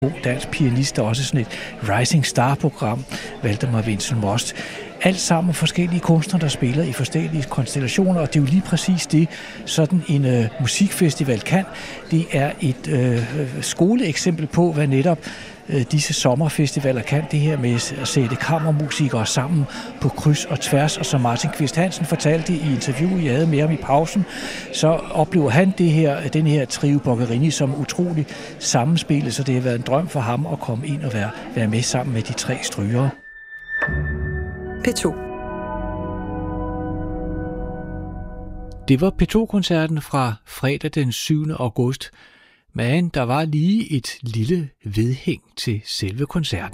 ung dansk pianist, og også sådan et Rising Star-program, Valdemar Vincent Most. Alt sammen forskellige kunstnere, der spiller i forskellige konstellationer, og det er jo lige præcis det, sådan en musikfestival kan. Det er et skoleeksempel på, hvad netop disse sommerfestivaler kan, det her med at sætte kammermusikere sammen på kryds og tværs, og som Martin Qvist Hansen fortalte i interviewet, jeg havde med ham i pausen, så oplever han den her trio Boccherini som utrolig sammenspillet, så det har været en drøm for ham at komme ind og være med sammen med de tre strygere. P2. Det var P2-koncerten fra fredag den 7. august, men der var lige et lille vedhæng til selve koncerten.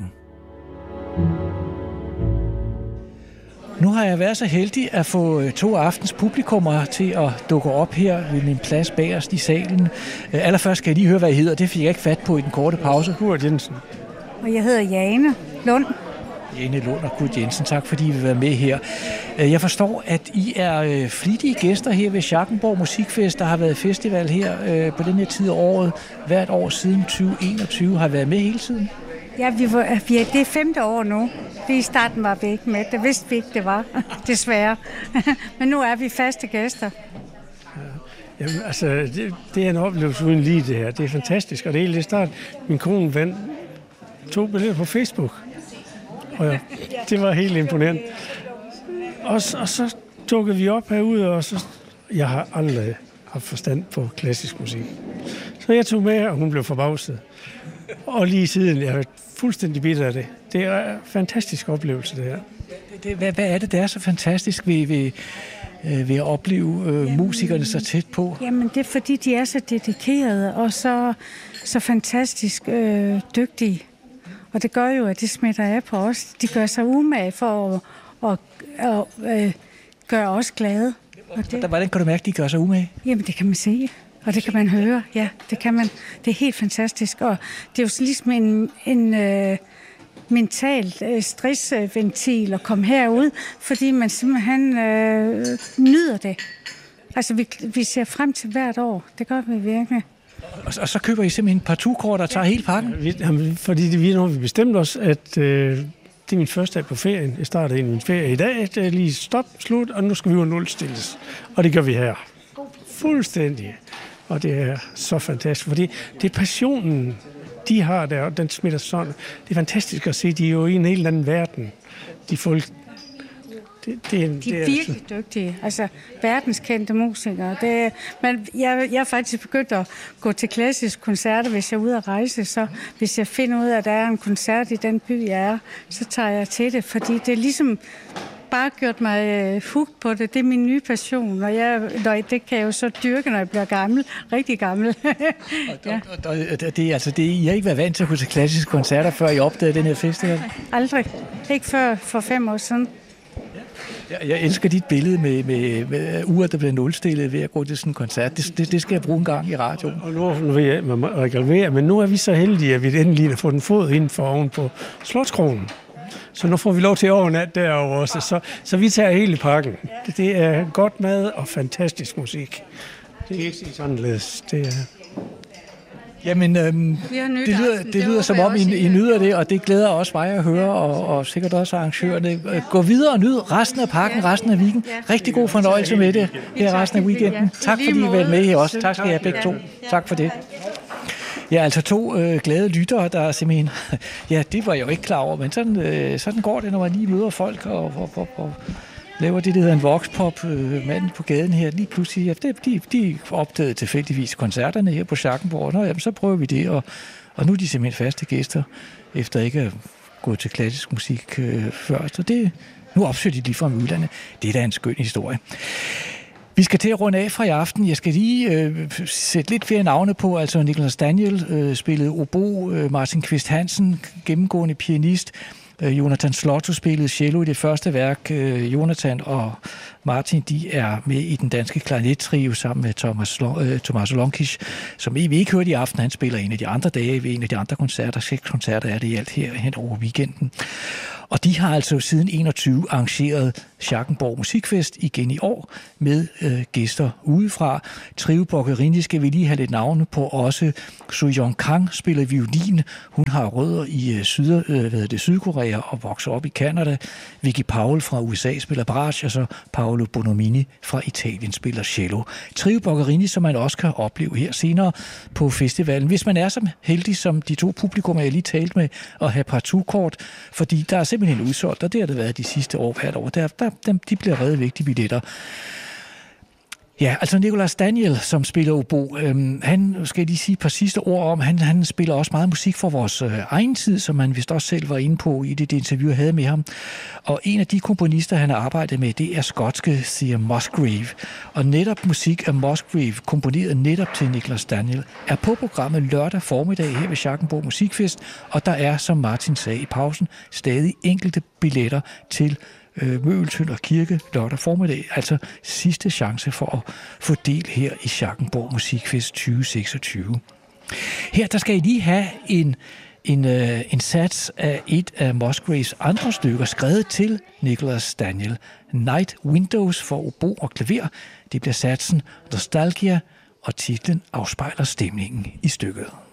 Nu har jeg været så heldig at få 2 aftens publikummer til at dukke op her ved min plads bagerst i salen. Allerførst skal jeg lige høre, hvad I hedder. Det fik jeg ikke fat på i den korte pause. Kurt Jensen. Og jeg hedder Jane Lund. Jane Lund og Kurt Jensen, tak fordi I vil være med her. Jeg forstår, at I er flittige gæster her ved Schackenborg Musikfest, der har været festival her på den her tid af året. Hvert år siden 2021 har været med hele tiden. Ja, det er 5. år nu. I starten var vi ikke med. Det vidste vi ikke, det var. Desværre. Men nu er vi faste gæster. Jamen, altså, det er en oplevelse uden lige det her. Det er fantastisk, og det er helt i starten. Min kone vandt 2 billeder på Facebook. Og ja, det var helt imponerende. Og så dukkede vi op herude, og så jeg har aldrig haft forstand på klassisk musik. Så jeg tog med, og hun blev forbavset. Og lige siden, jeg er fuldstændig bitter af det. Det er en fantastisk oplevelse, det her. Hvad er det, der er så fantastisk ved at opleve musikerne så tæt på? Jamen, det er fordi, de er så dedikerede og så fantastisk dygtige. Og det gør jo, at det smitter af på os. De gør sig umage for at gøre os glade. Hvordan kan du mærke, at de gør sig umage? Jamen, det kan man se, og det kan man høre. Ja, det kan man. Det er helt fantastisk. Og det er jo ligesom en mental stressventil at komme herud, fordi man simpelthen nyder det. Altså, vi ser frem til hvert år. Det gør vi virkelig. Og så køber I simpelthen partout-kort og tager hele pakken? Fordi vi har bestemt os, at det er min første dag på ferien. Jeg startede min ferie i dag. Det er lige slut, og nu skal vi jo nulstilles. Og det gør vi her. Fuldstændig. Og det er så fantastisk, fordi det er passionen, de har der, og den smitter sådan. Det er fantastisk at se, de er jo i en helt anden verden. De folk. De er virkelig dygtige, altså verdenskendte musikere. Jeg er faktisk begyndt at gå til klassiske koncerter, hvis jeg er ude at rejse. Så hvis jeg finder ud af, at der er en koncert i den by, jeg er, så tager jeg til det, fordi det er ligesom bare gjort mig hooked på det. Det er min nye passion, og det kan jeg jo så dyrke, når jeg bliver gammel. Rigtig gammel. Ja. I har ikke været vant til at gå til klassiske koncerter, før I opdagede den her festival? Aldrig. Ikke før for 5 år siden. Jeg elsker dit billede med uret, der bliver nulstillet ved at gå til sådan en koncert. Det skal jeg bruge en gang i radioen. Og nu vil jeg reklamere, men nu er vi så heldige, at vi endelig har fået den fod ind for oven på Slotskronen. Så nu får vi lov til at overnatte derovre også. Så vi tager hele pakken. Det er godt mad og fantastisk musik. Det er ikke sådan anderledes. Det er... Jamen, det lyder som om, I nyder det, og det glæder også mig at høre, og sikkert også arrangørerne. Gå videre og nyd resten af pakken, resten af weekenden. Rigtig god fornøjelse med det her resten af weekenden. Tak fordi I var med her også. Tak skal I have begge to. Tak for det. Ja, altså 2 glade lyttere, der simpelthen... Ja, det var jeg jo ikke klar over, men sådan går det, når man lige møder folk og laver det, der hedder en voxpop, manden på gaden her. Lige pludselig, ja, de opdagede tilfældigvis koncerterne her på Schackenborg. Nå, jamen, så prøver vi det, og nu er de simpelthen faste gæster, efter ikke at gå til klassisk musik før. Så nu opsøger de lige fra udlandet. Det er da en skøn historie. Vi skal til at runde af fra i aften. Jeg skal lige sætte lidt flere navne på. Altså Nicholas Daniel spillede obo, Martin Qvist Hansen, gennemgående pianist, Jonathan Slotto spillede cello i det første værk. Jonathan og Martin, de er med i den danske klarinettrio sammen med Tomas Lonkisch, som vi ikke hørte i aften. Han spiller en af de andre dage ved en af de andre koncerter. 6 koncerter er det i alt her hen over weekenden. Og de har altså siden 21 arrangeret Schackenborg Musikfest igen i år med gæster udefra. Trio Boccherini skal vi lige have lidt navne på også. Soo-Young Kang spiller violin. Hun har rødder i Sydkorea og vokser op i Canada. Vicky Powell fra USA spiller bratsch, og så Paolo Bonomini fra Italien spiller cello. Trio Boccherini, som man også kan opleve her senere på festivalen, hvis man er så heldig som de to publikummer, jeg lige talte med, at have partout-kort, fordi der er simpelthen udsolgt, og det har det været de sidste år hvert år. De bliver reddet væk, de billetter. Ja, altså Nicolas Daniel, som spiller obo, han skal lige sige et par sidste ord om, han spiller også meget musik for vores egen tid, som man vist også selv var inde på i det interview, jeg havde med ham. Og en af de komponister, han har arbejdet med, det er skotske Sia Musgrave. Og netop musik af Musgrave, komponeret netop til Nicolas Daniel, er på programmet lørdag formiddag her ved Schackenborg Musikfest, og der er, som Martin sagde i pausen, stadig enkelte billetter til Møgeltønder Kirke lørdag formiddag, altså sidste chance for at få del her i Schackenborg Musikfest 2026. Her der skal I lige have en sats af et af Musgraves andre stykker, skrevet til Nicolas Daniel. Night Windows for obo og klaver. Det bliver satsen Nostalgia, og titlen afspejler stemningen i stykket.